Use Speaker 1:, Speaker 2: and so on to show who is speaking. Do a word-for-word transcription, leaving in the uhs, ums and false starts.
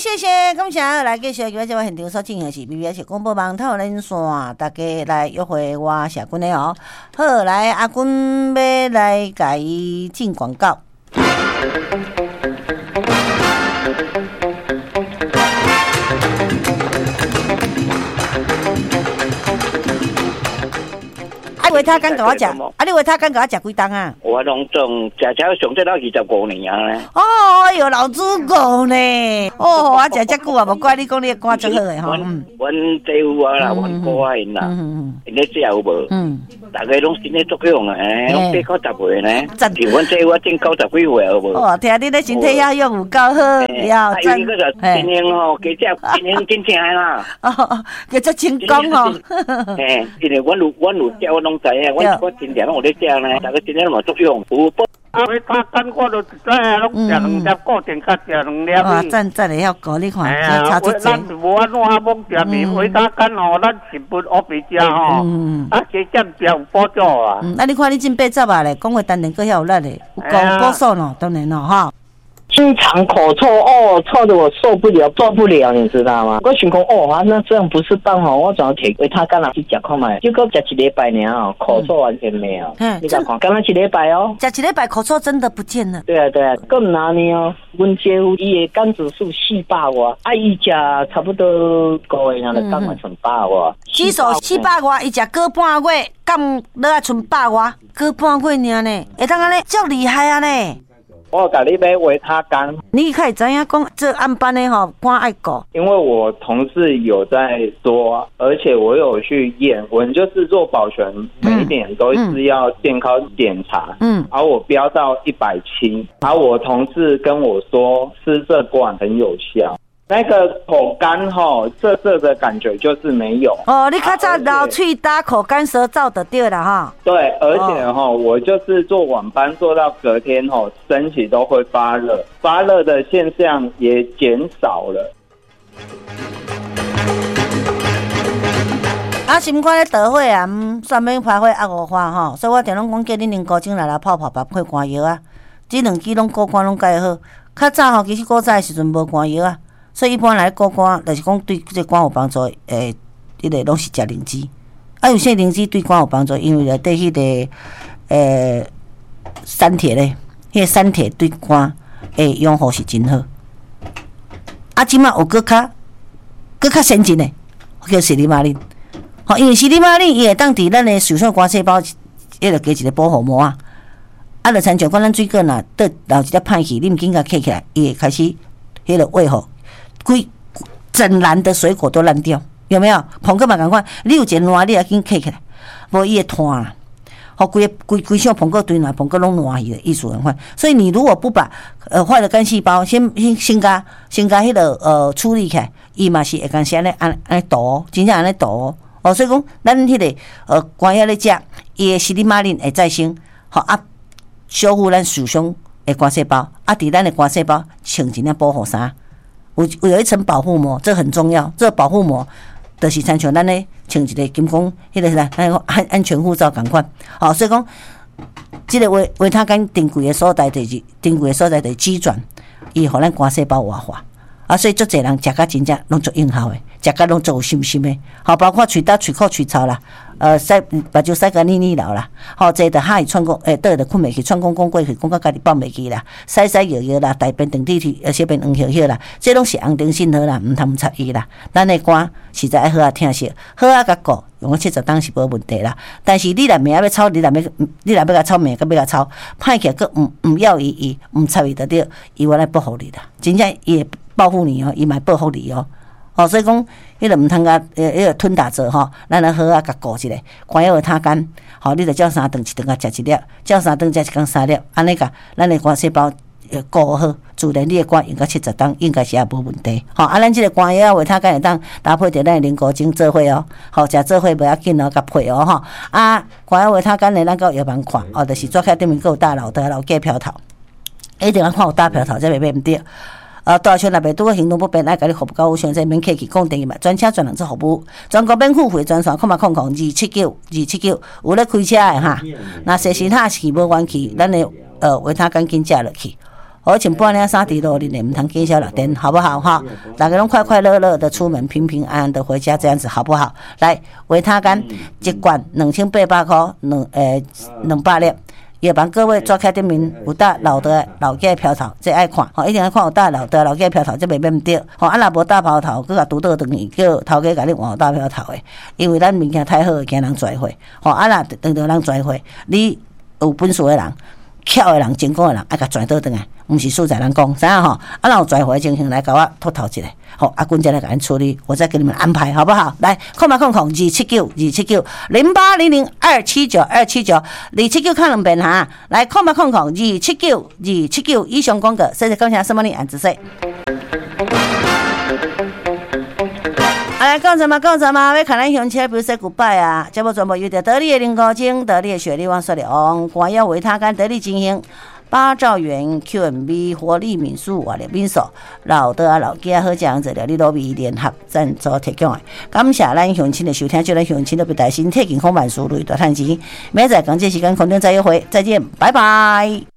Speaker 1: 谢谢，感谢来继续今仔日我现场所进行的是 B B S 广播网透连线，大家来约会我社君的哦。好，来阿君要来甲伊进广告。啊，你维他干甲我食，啊，你维他干甲我食几档啊？
Speaker 2: 我拢总食食上这到二十五年啊咧。
Speaker 1: 哦，哎呦，老祖公呢？哦，我食遮久啊，无怪你讲你肝足好诶吼。
Speaker 2: 嗯，阮姐夫啊啦，阮哥啊因啦，因咧食有无？嗯，大家拢身体作用啊，拢八到十岁呢。像阮姐夫啊，正九十几岁有无？哦，
Speaker 1: 听你咧身体要用有够好，要
Speaker 2: 真。伊个就今年吼，加食今年真正诶啦。
Speaker 1: 哦，叫做成功哦。
Speaker 2: 嘿，因为阮有阮有食，我拢知影，阮我真正拢有咧食呢，大家真正嘛作用有不？啊，他干我都知啊，拢食两粒固定，较食两粒。
Speaker 1: 哇，赞赞的要搞你看，这差足济。
Speaker 2: 咱无安怎讲食面，维他干吼，咱是不乌白食吼。啊，加减食有补助啊。
Speaker 1: 嗯，啊，你看你真八十啊咧，讲话当然更遐有力咧，有讲补数咯，当然咯哈。
Speaker 3: 经常口臭哦，臭的我受不了，受不了，你知道吗？我想讲哦，啊，那这样不是办法，我怎么摕维他干拿去食看卖？结果食一礼拜尔哦，口臭完全没有。嗯，你看，刚刚一礼拜哦，
Speaker 1: 食一礼拜口臭真的不见了。
Speaker 3: 对啊对啊，更难呢哦。阮姐夫伊的肝指数四百外，啊，伊食差不多个月，然后肝嘛剩百外。
Speaker 1: 指数四百外，伊食过半月，肝落啊剩百外，过半月尔呢，会当安尼，足厉害啊呢。
Speaker 4: 我甲你买维他干，
Speaker 1: 你可以知影讲这暗班的吼，肝爱顾。
Speaker 4: 因为我同事有在说，而且我有去验，我们就是做保全，每一年都是要健康检查，嗯，而我飙到一百七，而我同事跟我说，吃这罐很有效。那个口干吼，涩涩的感觉就是没有
Speaker 1: 哦。你较早流喙打口干舌燥的对了哈。
Speaker 4: 对，而且哈、哦，我就是做晚班做到隔天吼，身体都会发热，发热的现象也减少了。
Speaker 1: 啊，心肝咧倒火啊，唔算免排火压五化吼，所以我定拢讲叫你啉高精来来泡泡白配肝药啊，这两支拢顾肝拢介好。较早吼，其实古早的时阵无肝药啊。所以一般来顾肝，就是讲对这肝有帮助，诶，迄个拢是食灵芝。啊，有些灵芝对肝有帮助，因为内底迄个诶山铁咧，迄个山铁对肝诶养护是真好。啊，即马有搁较搁较先进诶，叫西利马林。吼，因为西利马林伊会当伫咱诶受伤肝细胞，迄个加一个保护膜啊。啊，就亲像讲咱水果若倒留一粒歹去，你毋紧甲揢起来，伊会开始迄个胃吼。规整篮的水果都烂掉，有没有？捧个嘛赶快，你有一个烂，你也紧揢起来，无伊会摊啦。好，规规规箱捧个堆烂，捧个拢烂去的，意思很坏。所以你如果不把呃坏的干细胞先先先加先加迄个呃处理起来，伊嘛是会干是安尼安安尼倒，真正安尼倒哦。哦，所以讲咱迄、那个呃肝药咧食，伊的西利马林会再生，好啊，修复咱受伤的肝细胞，啊，伫咱的肝细胞穿一领保护衫。有有一层保护膜，这很重要。这个保护膜就是参像咱咧穿一个金光，迄个啥，那个安安全护照共款。好，所以讲，这个维维他干珍贵的所在就是珍贵的所在就是肌转，伊互咱肝细胞活化。啊，所以足侪人食甲真正拢足有效的，食甲拢足有信心的。好，包括喙焦、喙苦、喙臭啦，呃，洗目睭洗甲腻腻流啦，好，这的哈喘讲，诶，倒的困袂去，喘讲讲过去，讲到家己放袂记啦，洗洗摇摇啦，大便长滴滴，呃，小便黄摇摇啦，这拢是红丁信号啦，毋通插伊啦。咱的肝实在爱好啊听息，好啊甲顾，用七十当是无问题啦。但是你若命要操，你若要，你若要甲操命，甲要甲操，歹起佫毋毋要伊伊，毋插伊就对，伊原来保护你啦，真正伊会保护你哦，伊嘛保护你哦。哦，所以讲，迄个毋通甲呃，迄个吞打者吼，咱来好啊，甲顾一下，肝药维他干，吼，你着照三顿一顿甲食一粒，照三顿食一工三粒，安尼甲咱的肝细胞顾好，自然你的肝用到七十档，应该是也无问题。吼，啊，咱即个肝药维他干会当搭配着咱的灵果精做伙哦，吼，食做伙袂要紧哦，甲配哦，吼，啊，肝药维他干呢，咱到药房看，哦，就是做开对面佫有大老的老假飘头，一定要看有大飘头才袂买毋对。呃，大小若袂拄个行动不便，爱甲你服务到有详细免客气，讲电话，专车专人做服务，全国免付费专线，空嘛空空二七九二七九，有咧开车的哈，那实时他是无关去，咱的呃维他干紧食落去， 好穿半领衫伫路里面，唔通见笑六点，好不好哈？大家拢快快乐乐的出门，平平安安的回家，这样子好不好？来，维他干一罐两千八百块，两诶两百粒。也帮各位抓开店面有搭老的老家飘头，这爱看，吼，一定要看有搭老的老家飘头，这袂免着，吼，啊若无搭抛头，佮甲拄倒转去，叫头家甲你换搭飘头的，因为咱物件太好，惊人拽货，吼，啊若当着人拽货，你有本事的人。巧的人、成功的人，爱甲转倒转来，毋是素材人讲，知影吼？啊，若有拽回的情形来甲我吐头一下，好，阿君再来甲咱处理，我再给你们安排，好不好？来，空八空空二七九二七九零八零零二七九二七九二七九看两遍哈，来，空八空空二七九二七九以上广告，谢谢感谢什么你安子说。来讲什么讲什么，要看咱乡亲，比如说古拜啊，这部全部有着得力的零高精、得力的雪力旺色龙、光耀维他干、得力精英、八兆元 Q M B 活力民宿活力民宿，老的啊老家好这样子了，你罗比联合赞助提供的。感谢咱乡亲的收听，祝咱乡亲都别担心，体健康万事如意大赚钱。明仔载港这时间空中再约会，再见，拜拜。